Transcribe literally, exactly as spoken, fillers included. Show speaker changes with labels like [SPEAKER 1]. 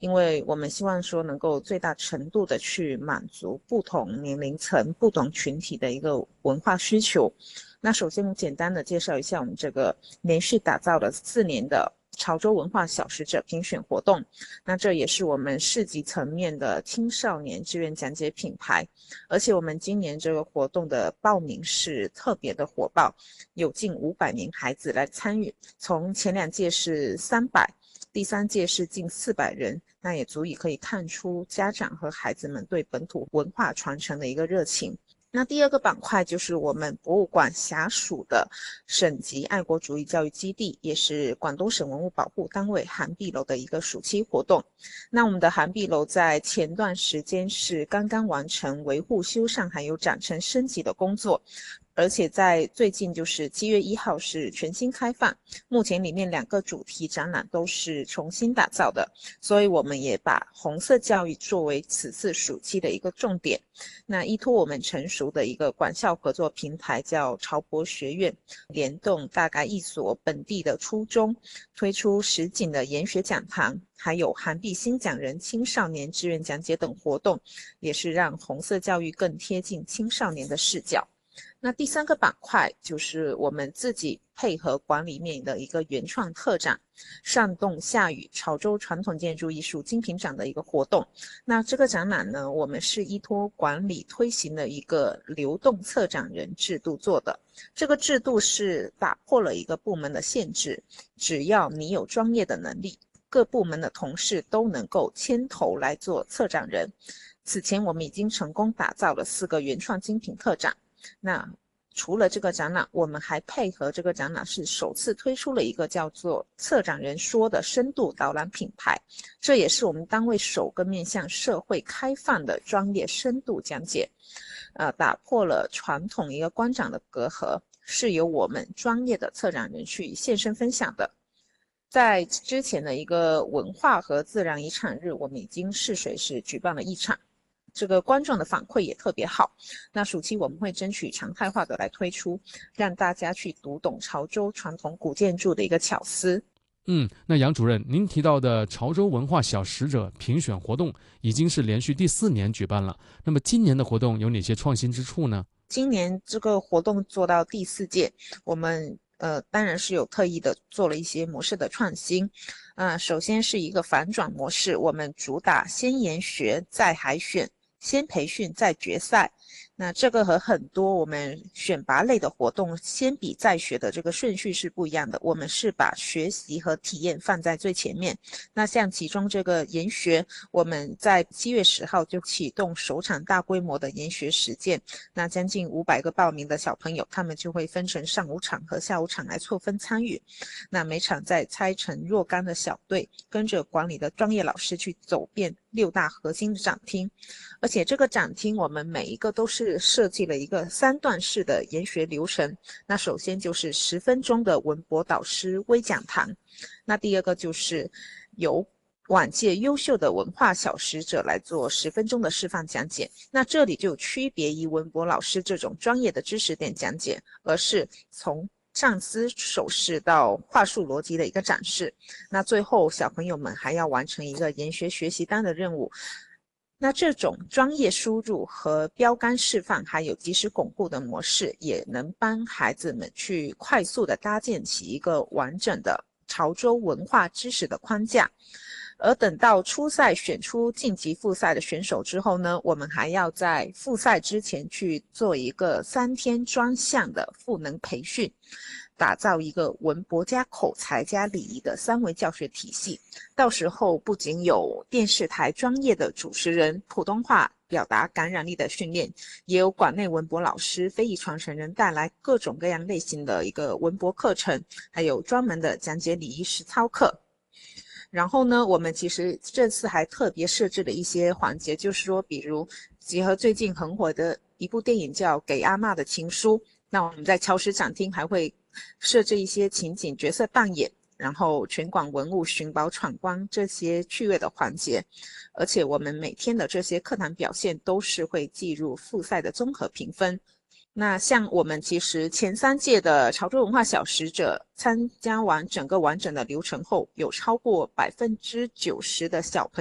[SPEAKER 1] 因为我们希望说能够最大程度的去满足不同年龄层、不同群体的一个文化需求。那首先简单的介绍一下我们这个连续打造了四年的潮州文化小使者评选活动，那这也是我们市级层面的青少年志愿讲解品牌，而且我们今年这个活动的报名是特别的火爆，有近五百名孩子来参与，从前两届是三百，第三届是近四百人，那也足以可以看出家长和孩子们对本土文化传承的一个热情。那第二个板块就是我们博物馆辖属的省级爱国主义教育基地，也是广东省文物保护单位涵碧楼的一个暑期活动。那我们的涵碧楼在前段时间是刚刚完成维护修缮还有展陈升级的工作，而且在最近就是七月一号是全新开放，目前里面两个主题展览都是重新打造的，所以我们也把红色教育作为此次暑期的一个重点。那依托我们成熟的一个管校合作平台叫潮博学院，联动大概一所本地的初中，推出实景的研学讲堂，还有涵碧新讲人青少年志愿讲解等活动，也是让红色教育更贴近青少年的视角。那第三个板块就是我们自己配合馆里面的一个原创特展，上洞下雨潮州传统建筑艺术精品展的一个活动。那这个展览呢，我们是依托馆里推行的一个流动策展人制度做的。这个制度是打破了一个部门的限制，只要你有专业的能力，各部门的同事都能够牵头来做策展人。此前我们已经成功打造了四个原创精品特展。那除了这个展览，我们还配合这个展览是首次推出了一个叫做策展人说的深度导览品牌，这也是我们单位首个面向社会开放的专业深度讲解，呃，打破了传统一个观展的隔阂，是由我们专业的策展人去现身分享的。在之前的一个文化和自然遗产日，我们已经试水是举办了一场，这个观众的反馈也特别好。那暑期我们会争取常态化的来推出，让大家去读懂潮州传统古建筑的一个巧思。
[SPEAKER 2] 嗯，那杨主任，您提到的潮州文化小使者评选活动已经是连续第四年举办了，那么今年的活动有哪些创新之处呢？
[SPEAKER 1] 今年这个活动做到第四届，我们呃当然是有特意的做了一些模式的创新。呃，首先是一个反转模式，我们主打先研学再海选，先培训再决赛。那这个和很多我们选拔类的活动先比再学的这个顺序是不一样的，我们是把学习和体验放在最前面。那像其中这个研学，我们在七月十号就启动首场大规模的研学实践，那将近五百个报名的小朋友，他们就会分成上午场和下午场来错分参与。那每场再拆成若干的小队，跟着馆里的专业老师去走遍六大核心的展厅，而且这个展厅我们每一个都是设计了一个三段式的研学流程。那首先就是十分钟的文博导师微讲堂，那第二个就是由往届优秀的文化小使者来做十分钟的示范讲解。那这里就区别于文博老师这种专业的知识点讲解，而是从站姿手势到话术逻辑的一个展示。那最后小朋友们还要完成一个研学学习单的任务。那这种专业输入和标杆示范还有及时巩固的模式，也能帮孩子们去快速的搭建起一个完整的潮州文化知识的框架。而等到初赛选出晋级复赛的选手之后呢，我们还要在复赛之前去做一个三天专项的赋能培训，打造一个文博加口才加礼仪的三维教学体系。到时候不仅有电视台专业的主持人普通话表达感染力的训练，也有馆内文博老师非遗传承人带来各种各样类型的一个文博课程，还有专门的讲解礼仪实操课。然后呢，我们其实这次还特别设置了一些环节，就是说比如结合最近很火的一部电影叫《给阿嬷的情书》，那我们在潮湿展厅还会设置一些情景角色扮演，然后全馆文物寻宝闯关这些趣味的环节。而且我们每天的这些课堂表现都是会计入复赛的综合评分。那像我们其实前三届的潮州文化小使者参加完整个完整的流程后，有超过百分之九十的小朋友